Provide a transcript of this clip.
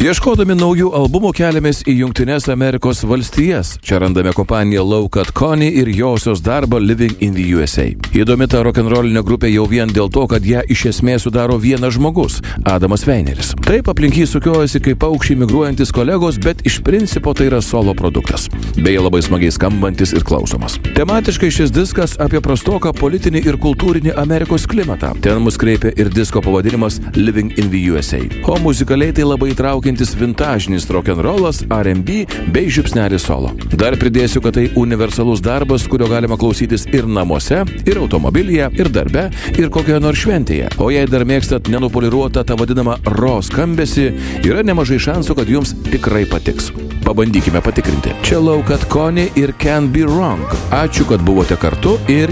Ieškodami naujų albumų keliamės į Jungtines Amerikos valstijas. Čia randame kompaniją Low Cut Connie ir josios darbą Living in the USA. Įdomi ta rock'n'rollinė grupė jau vien dėl to, kad ją iš esmės sudaro vienas žmogus – Adamas Weineris. Taip aplink jį sukiojasi kaip paukščiai migruojantis kolegos, bet iš principo tai yra solo produktas. Beje, labai smagiai skambantis ir klausomas. Tematiškai šis diskas apie prastoką politinį ir kultūrinį Amerikos klimatą. Ten mus kreipia ir disko pavadinimas Living in the USA. O muzikaliai tai labai įtraukiantis vintažinis rock'n'rollas, R&B bei žiupsnelis solo. Dar pridėsiu, kad tai universalus darbas, kurio galima klausytis ir namuose, ir automobilyje, ir darbe, ir kokioje nors šventėje. O jei dar mėgstat nenupoliruotą tą vadinamą raw skambesį, yra nemažai šansų, kad jums tikrai patiks. Pabandykime patikrinti. Čia Low Cut Connie ir Can't Be Wrong. Ačiū, kad buvote kartu ir